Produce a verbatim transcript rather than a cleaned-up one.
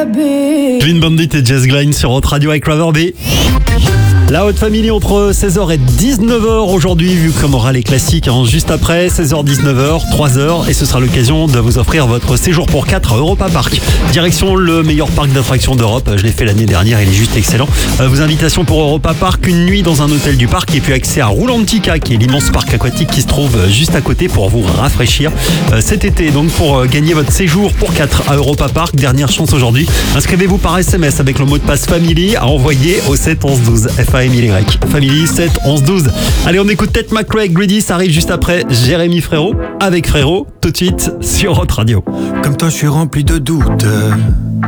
baby. Clean Bandit et Jess Glynne sur Hot Radio avec Raver B. La Hot Family entre seize heures et dix-neuf heures aujourd'hui, vu comme aura les classiques hein, juste après, seize heures dix-neuf heures, trois heures, et ce sera l'occasion de vous offrir votre séjour pour quatre à Europa Park. Direction le meilleur parc d'attractions d'Europe, je l'ai fait l'année dernière, il est juste excellent. Euh, vos invitations pour Europa Park, une nuit dans un hôtel du parc et puis accès à Roulantica, qui est l'immense parc aquatique qui se trouve juste à côté pour vous rafraîchir euh, cet été. Donc pour euh, gagner votre séjour pour quatre à Europa Park, dernière chance aujourd'hui, inscrivez-vous par S M S avec le mot de passe Family à envoyer au sept onze douze. F A M I Y. Family sept onze douze. Allez, on écoute Ted McRae, Greedy, ça arrive juste après Jérémy Frérot avec Frérot, tout de suite sur Hot Radio. Comme toi, je suis rempli de doutes.